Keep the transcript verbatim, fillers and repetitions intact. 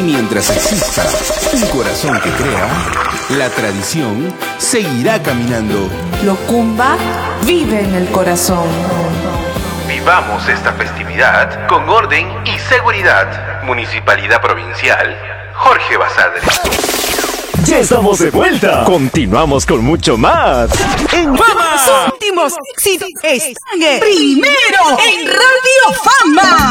Y mientras exista un corazón que crea, la tradición seguirá caminando. Locumba vive en el corazón. Vivamos esta festividad con orden y seguridad. Municipalidad Provincial, Jorge Basadre. ¡Ya estamos de vuelta! Continuamos con mucho más. ¡En Fama! Los últimos éxitos están primero en Radio Fama.